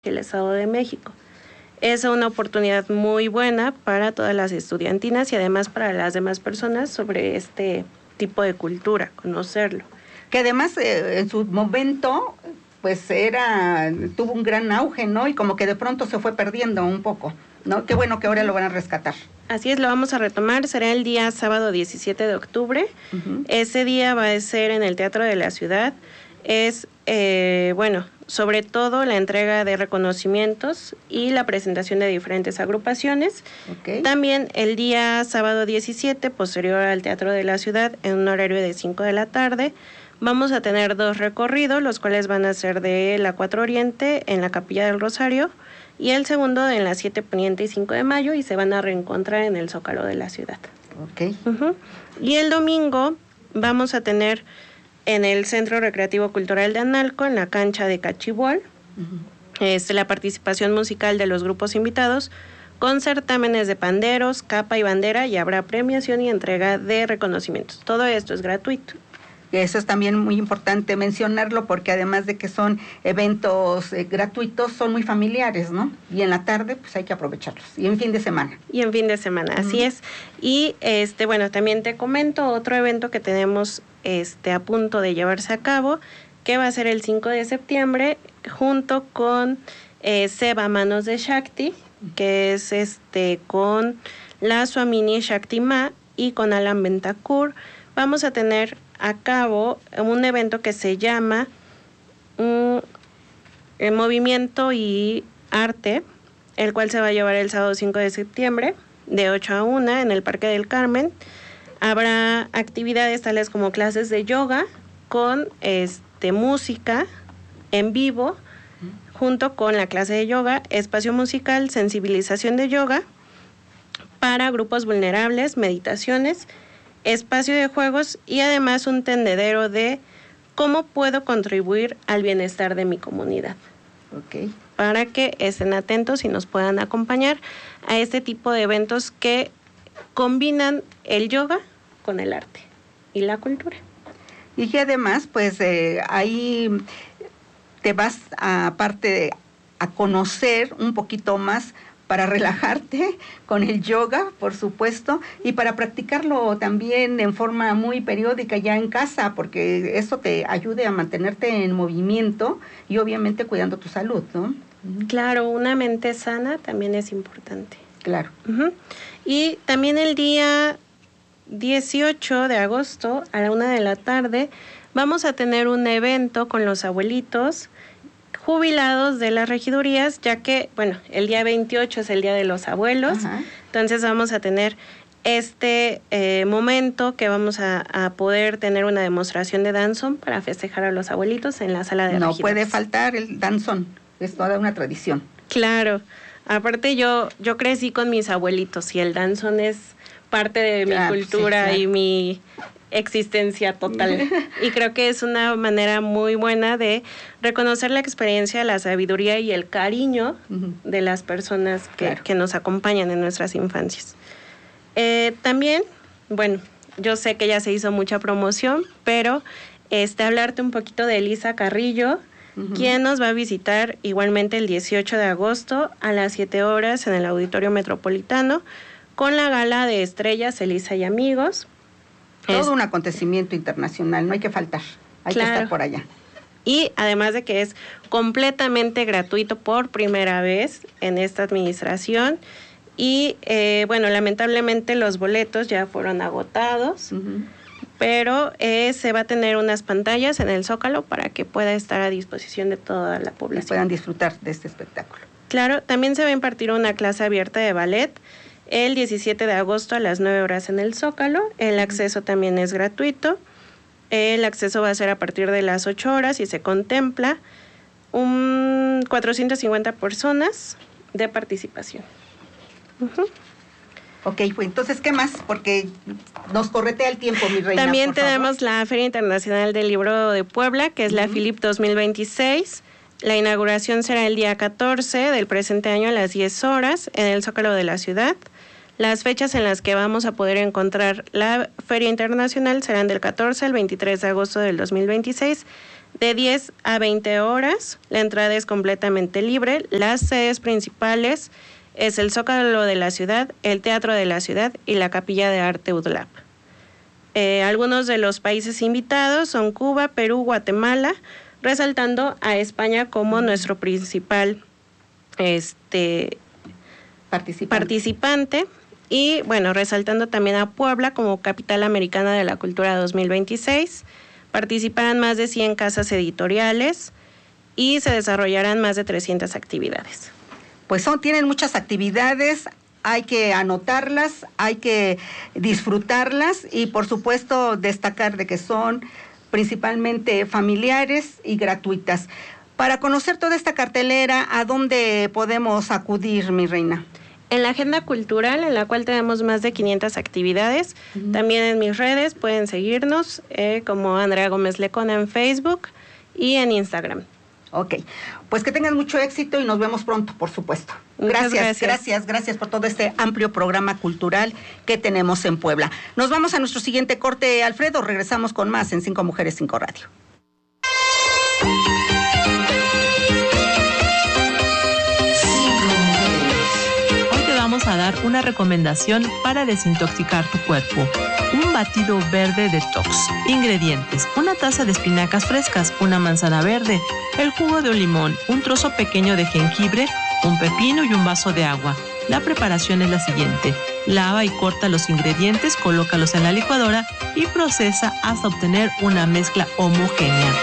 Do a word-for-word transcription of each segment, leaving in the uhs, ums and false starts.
el Estado de México. Es una oportunidad muy buena para todas las estudiantinas y además para las demás personas sobre este tipo de cultura, conocerlo. Que además eh, en su momento pues era tuvo un gran auge, ¿no? Y como que de pronto se fue perdiendo un poco, ¿no? Qué bueno que ahora lo van a rescatar. Así es, lo vamos a retomar, será el día sábado diecisiete de octubre. Uh-huh. Ese día va a ser en el Teatro de la Ciudad. Es, eh, bueno, sobre todo la entrega de reconocimientos y la presentación de diferentes agrupaciones. Okay. También el día sábado diecisiete, posterior al Teatro de la Ciudad, en un horario de cinco de la tarde, vamos a tener dos recorridos, los cuales van a ser de la cuatro Oriente en la Capilla del Rosario y el segundo en la siete Poniente y cinco de Mayo, y se van a reencontrar en el Zócalo de la ciudad. Okay. Uh-huh. Y el domingo vamos a tener en el Centro Recreativo Cultural de Analco, en la cancha de Cachibol, uh-huh. es la participación musical de los grupos invitados, con certámenes de panderos, capa y bandera, y habrá premiación y entrega de reconocimientos. Todo esto es gratuito. Eso es también muy importante mencionarlo, porque además de que son eventos eh, gratuitos, son muy familiares, ¿no? Y en la tarde, pues hay que aprovecharlos. Y en fin de semana. Y en fin de semana, uh-huh. así es. Y, este bueno, también te comento otro evento que tenemos este a punto de llevarse a cabo, que va a ser el cinco de septiembre, junto con eh, Seba Manos de Shakti, que es este con la Swamini Shakti Ma y con Alan Bentakur. Vamos a tener a cabo un evento que se llama um, el Movimiento y Arte, el cual se va a llevar el sábado cinco de septiembre de ocho a una en el Parque del Carmen. Habrá actividades tales como clases de yoga con este música en vivo, junto con la clase de yoga, espacio musical, sensibilización de yoga para grupos vulnerables, meditaciones, espacio de juegos y además un tendedero de cómo puedo contribuir al bienestar de mi comunidad. Okay. Para que estén atentos y nos puedan acompañar a este tipo de eventos que combinan el yoga con el arte y la cultura. Y que además, pues eh, ahí te vas a, aparte a conocer un poquito más para relajarte con el yoga, por supuesto, y para practicarlo también en forma muy periódica ya en casa, porque eso te ayude a mantenerte en movimiento y obviamente cuidando tu salud, ¿no? Claro, una mente sana también es importante. Claro. Uh-huh. Y también el día dieciocho de agosto a la una de la tarde vamos a tener un evento con los abuelitos jubilados de las regidurías, ya que, bueno, el día veintiocho es el Día de los Abuelos. Ajá. Entonces vamos a tener este eh, momento que vamos a, a poder tener una demostración de danzón para festejar a los abuelitos en la sala de regidores. No puede faltar el danzón, es toda una tradición. Claro, aparte yo, yo crecí con mis abuelitos y el danzón es parte de mi ah, cultura, sí, claro. Y mi existencia total. Y creo que es una manera muy buena de reconocer la experiencia, la sabiduría y el cariño uh-huh. de las personas que, claro. que nos acompañan en nuestras infancias. Eh, también, bueno, yo sé que ya se hizo mucha promoción, pero este, hablarte un poquito de Elisa Carrillo, uh-huh. quien nos va a visitar igualmente el dieciocho de agosto a las siete horas en el Auditorio Metropolitano con la gala de estrellas Elisa y Amigos. Todo es un acontecimiento internacional, no hay que faltar, hay claro. que estar por allá. Y además de que es completamente gratuito por primera vez en esta administración. Y eh, bueno, lamentablemente los boletos ya fueron agotados, uh-huh. pero eh, se va a tener unas pantallas en el Zócalo para que pueda estar a disposición de toda la población. Y puedan disfrutar de este espectáculo. Claro, también se va a impartir una clase abierta de ballet el diecisiete de agosto a las nueve horas en el Zócalo. El acceso también es gratuito. El acceso va a ser a partir de las ocho horas y se contempla un cuatrocientas cincuenta personas de participación. Uh-huh. Ok, pues entonces, ¿qué más? Porque nos corretea el tiempo, mi reina. También por tenemos favor. La Feria Internacional del Libro de Puebla, que es uh-huh. la FILIP dos mil veintiséis. La inauguración será el día catorce del presente año a las diez horas en el Zócalo de la ciudad. Las fechas en las que vamos a poder encontrar la Feria Internacional serán del catorce al veintitrés de agosto del dos mil veintiséis, de diez a veinte horas. La entrada es completamente libre. Las sedes principales es el Zócalo de la ciudad, el Teatro de la ciudad y la Capilla de Arte U D L A P. Eh, algunos de los países invitados son Cuba, Perú, Guatemala, resaltando a España como nuestro principal este, participante. participante. Y bueno, resaltando también a Puebla como capital americana de la cultura dos mil veintiséis. Participarán más de cien casas editoriales y se desarrollarán más de trescientas actividades. Pues son, tienen muchas actividades, hay que anotarlas, hay que disfrutarlas y por supuesto destacar de que son principalmente familiares y gratuitas. Para conocer toda esta cartelera, ¿a dónde podemos acudir, mi reina? En la agenda cultural, en la cual tenemos más de quinientas actividades. Uh-huh. También en mis redes pueden seguirnos eh, como Andrea Gómez Lecona en Facebook y en Instagram. Ok, pues que tengan mucho éxito y nos vemos pronto, por supuesto. Gracias, gracias, gracias, gracias por todo este amplio programa cultural que tenemos en Puebla. Nos vamos a nuestro siguiente corte, Alfredo. Regresamos con más en Cinco Mujeres, Cinco Radio. Vamos a dar una recomendación para desintoxicar tu cuerpo. Un batido verde detox. Ingredientes: una taza de espinacas frescas, una manzana verde, el jugo de un limón, un trozo pequeño de jengibre, un pepino y un vaso de agua. La preparación es la siguiente: lava y corta los ingredientes, colócalos en la licuadora y procesa hasta obtener una mezcla homogénea.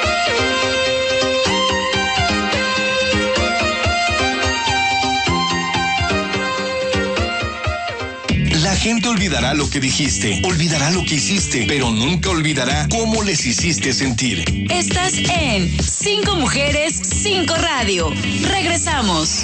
La gente olvidará lo que dijiste, olvidará lo que hiciste, pero nunca olvidará cómo les hiciste sentir. Estás en Cinco Mujeres, Cinco Radio. Regresamos.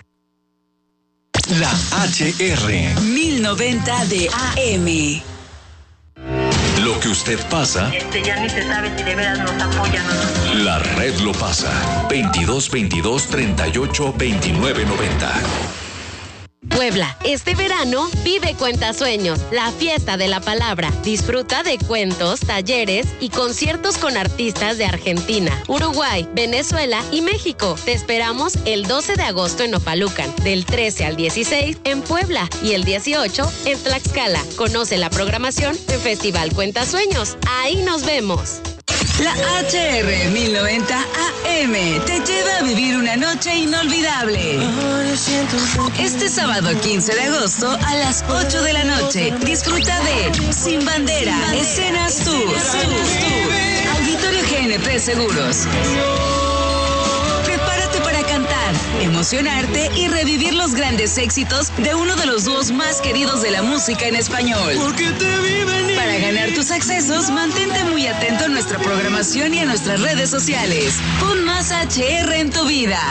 La H R. mil noventa de A M. Lo que usted pasa. Este ya ni se sabe si de veras nos apoyan o no. La red lo pasa. veintidós veintidós treinta y ocho veintinueve noventa. Puebla, este verano vive Cuentasueños, la fiesta de la palabra. Disfruta de cuentos, talleres y conciertos con artistas de Argentina, Uruguay, Venezuela y México. Te esperamos el doce de agosto en Opalucan, del trece al dieciséis en Puebla y el dieciocho en Tlaxcala. Conoce la programación en Festival Cuentasueños. Ahí nos vemos. La H R mil noventa A M te lleva a vivir una noche inolvidable. Este sábado quince de agosto a las ocho de la noche, disfruta de Sin Bandera, Escenas Tour, Auditorio G N P Seguros. Prepárate para cantar, emocionarte y revivir los grandes éxitos de uno de los dúos más queridos de la música en español. Para ganar tus accesos, mantente muy atento a nuestra programación y a nuestras redes sociales. Pon más H R en tu vida.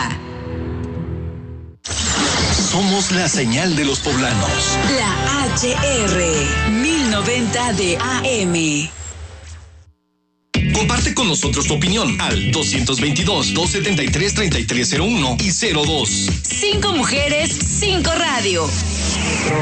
Somos la señal de los poblanos. La H R mil noventa de A M. Comparte con nosotros tu opinión al dos veintidós, dos setenta y tres, treinta y tres cero uno y cero dos. Cinco Mujeres, Cinco Radio.